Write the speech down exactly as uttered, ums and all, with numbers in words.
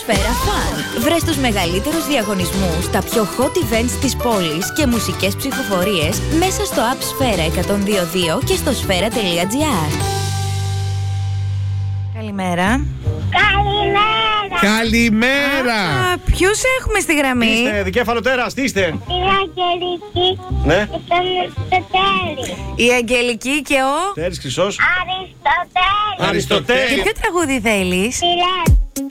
Σφαίρα Fun. Βρες τους μεγαλύτερους διαγωνισμούς, τα πιο hot events της πόλης και μουσικές ψηφοφορίες μέσα στο app Σφαίρα εκατόν δύο δύο και στο σφαίρα τελεία τζι άρ. Καλημέρα. Καλημέρα. Καλημέρα. Α, ποιους έχουμε στη γραμμή? Είστε δικέφαλο τέρας, τι είστε? Η Αγγελική Ναι. και τον Αριστοτέλη. Η Αγγελική και ο... Τέρης Χρυσός. Αριστοτέλη. Αριστοτέλη. Και ποιο τραγούδι θέλεις? Φιλέ.